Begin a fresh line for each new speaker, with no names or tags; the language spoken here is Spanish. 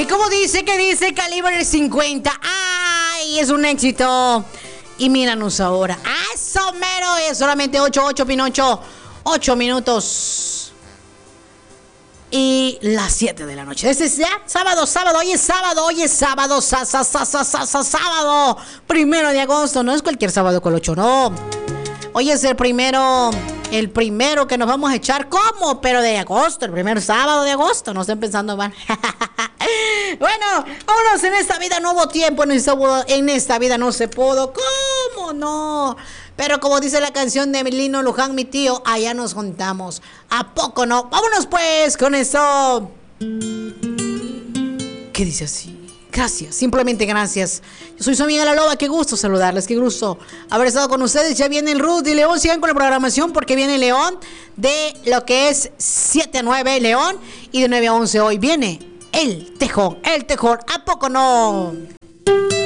¿Cómo dice? ¿Qué dice? Calibre 50. ¡Ay! Es un éxito. Y míranos ahora. ¡Ah, eso mero! Es solamente 8, Pinocho. 8 minutos. Y las 7 de la noche. Este es ya sábado. Hoy es sábado. Sábado. 1 de agosto. No es cualquier sábado con 8, no. Hoy es el primero que nos vamos a echar. ¿Cómo? Pero de agosto, el primer sábado de agosto. No estén pensando mal. Bueno, vámonos. En esta vida no hubo tiempo. En esta vida no se pudo. ¿Cómo no? Pero como dice la canción de Emilino Luján, mi tío, allá nos juntamos. ¿A poco no? Vámonos pues con eso. ¿Qué dice así? Gracias, simplemente gracias. Yo soy su amiga La Loba, qué gusto saludarles, qué gusto haber estado con ustedes. Ya viene el Ruth y León, sigan con la programación porque viene León de lo que es 7 a 9 León y de 9 a 11 hoy viene el Tejón, ¿a poco no?